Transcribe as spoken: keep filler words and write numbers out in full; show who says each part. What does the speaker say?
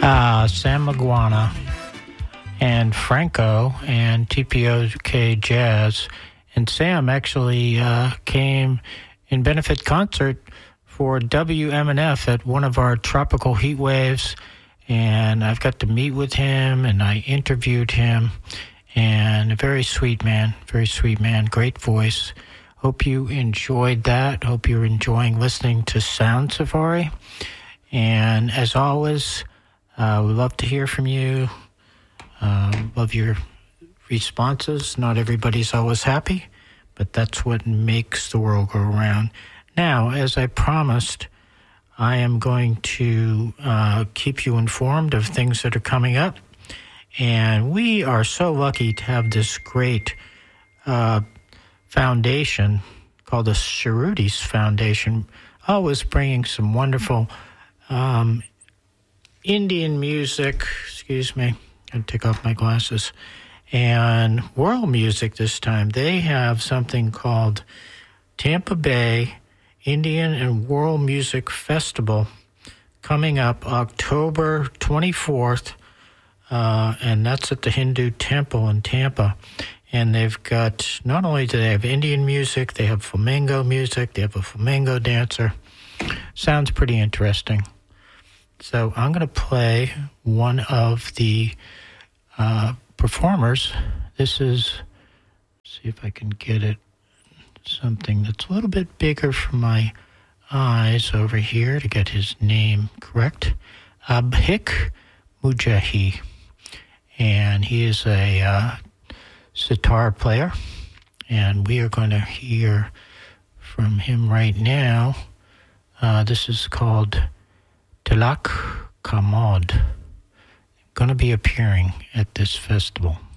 Speaker 1: uh, Sam Maguana and Franco and T P O K Jazz. And Sam actually uh, came in benefit concert for W M N F at one of our tropical heat waves. And I've got to meet with him, and I interviewed him. And a very sweet man, very sweet man, great voice. Hope you enjoyed that. Hope you're enjoying listening to Sound Safari. And as always, uh, we love to hear from you. Uh, love your responses. Not everybody's always happy, but that's what makes the world go around. Now, as I promised, I am going to uh, keep you informed of things that are coming up. And we are so lucky to have this great uh, foundation called the Cerrutis Foundation, always bringing some wonderful um, Indian music, excuse me, I'll take off my glasses, and world music this time. They have something called Tampa Bay Indian and World Music Festival coming up October twenty-fourth. Uh, and that's at the Hindu Temple in Tampa. And they've got, not only do they have Indian music, they have flamenco music, they have a flamenco dancer. Sounds pretty interesting. So I'm going to play one of the uh, performers. This is, let's see if I can get it, something that's a little bit bigger for my eyes over here to get his name correct. Abhik Mujahi. And he is a uh, sitar player, and we are going to hear from him right now. Uh, this is called Tilak Kamod. Going to be appearing at this festival.